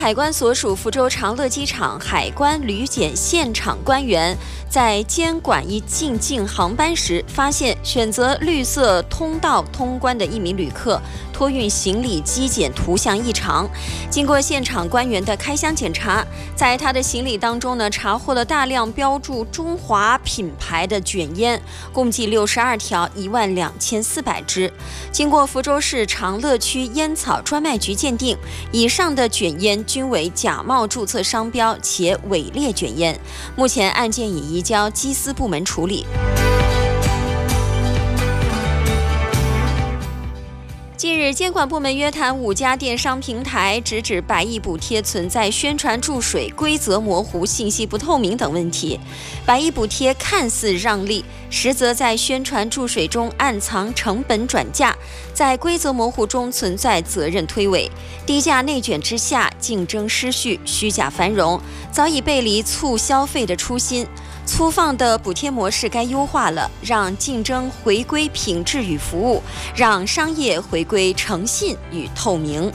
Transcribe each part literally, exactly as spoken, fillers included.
海关所属福州长乐机场海关旅检现场官员在监管一进境航班时，发现选择绿色通道通关的一名旅客托运行李机检图像异常。经过现场官员的开箱检查，在他的行李当中呢，查获了大量标注中华品牌的卷烟，共计六十二条，一万两千四百支。经过福州市长乐区烟草专卖局鉴定，以上的卷烟均为假冒注册商标且伪劣卷烟。目前案件已移交缉私部门处理。近日，监管部门约谈五家电商平台，直指百亿补贴存在宣传注水规则模糊、信息不透明等问题。百亿补贴看似让利，实则在宣传注水中暗藏成本转嫁，在规则模糊中存在责任推诿。低价内卷之下，竞争失序，虚假繁荣，早已背离促消费的初心。粗放的补贴模式该优化了，让竞争回归品质与服务，让商业回归诚信与透明。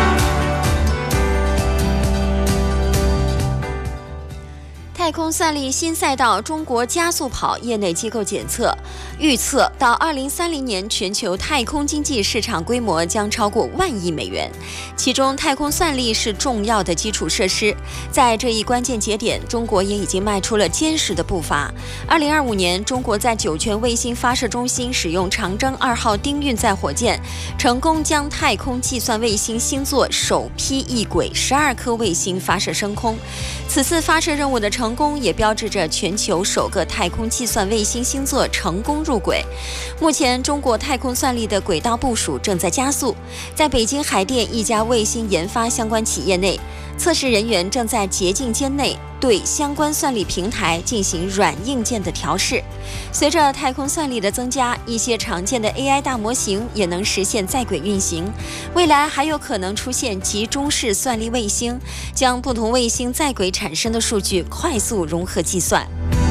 太空算力新赛道中国加速跑，业内机构检测预测，到二零三零年，全球太空经济市场规模将超过万亿美元。其中，太空算力是重要的基础设施，在这一关键节点，中国也已经迈出了坚实的步伐。二零二五年，中国在酒泉卫星发射中心使用长征二号丁运载火箭，成功将太空计算卫星星座首批一轨十二颗卫星发射升空。此次发射任务的成功，也标志着全球首个太空计算卫星星座成功入轨。目前，中国太空算力的轨道部署正在加速。在北京海淀一家卫星研发相关企业内，测试人员正在洁净间内对相关算力平台进行软硬件的调试。随着太空算力的增加，一些常见的 A I 大模型也能实现在轨运行。未来还有可能出现集中式算力卫星，将不同卫星在轨产生的数据快速融合计算。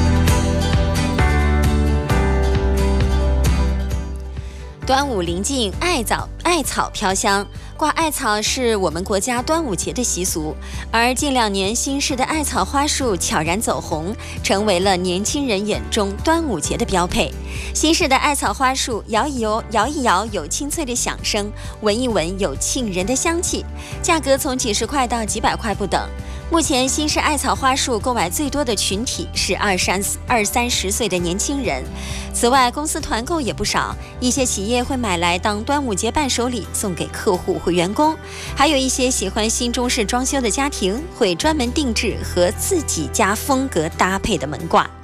端午临近，艾草艾草飘香。挂艾草是我们国家端午节的习俗，而近两年新式的艾草花束悄然走红，成为了年轻人眼中端午节的标配。新式的艾草花束摇一摇，摇一摇有清脆的响声，闻一闻有沁人的香气，价格从几十块到几百块不等。目前新式艾草花束购买最多的群体是二三二三十岁的年轻人。此外，公司团购也不少，一些企业会买来当端午节伴手礼送给客户和员工，还有一些喜欢新中式装修的家庭会专门定制和自己家风格搭配的门挂。